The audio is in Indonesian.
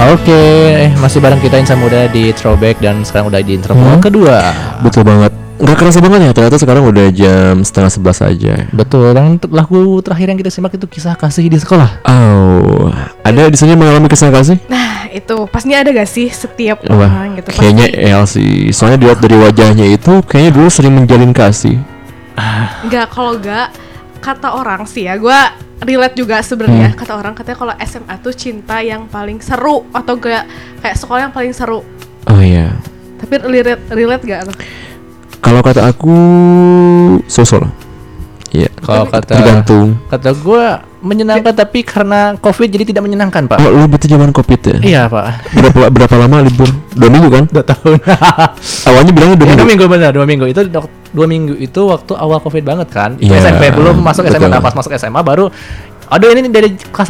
Oke, masih bareng kita Insan Muda di Throwback dan sekarang udah di intro kedua. Betul banget. Gak kerasa banget ya, ternyata sekarang udah jam 10:30 aja. Betul, dan lagu terakhir yang kita simak itu kisah kasih di sekolah. Oh, ada di sini mengalami kisah kasih? Nah itu pastinya ada gak sih setiap Wah, orang gitu kayaknya pasti. El sih. Soalnya dilihat dari wajahnya itu kayaknya dulu sering menjalin kasih. Enggak, kalau enggak kata orang sih ya, gue relate juga sebenarnya. Kata orang katanya kalau SMA tuh cinta yang paling seru atau kayak sekolah yang paling seru. Oh iya. Tapi relate gak lo? Kalau kata aku sosol. Iya. Kalau tergantung. kata gue menyenangkan, tapi karena COVID jadi tidak menyenangkan, Pak. Oh, lu berarti zaman Covid ya? Iya, Pak. Berapa lama libur? 2 minggu kan? 2 tahun. Awalnya bilangnya 2 Ya, 2 minggu. minggu benar, 2 minggu. Itu 2 minggu itu waktu awal COVID banget kan. Iya, SMP belum masuk SMA. betul. Nah, pas masuk SMA baru aduh ini dari kelas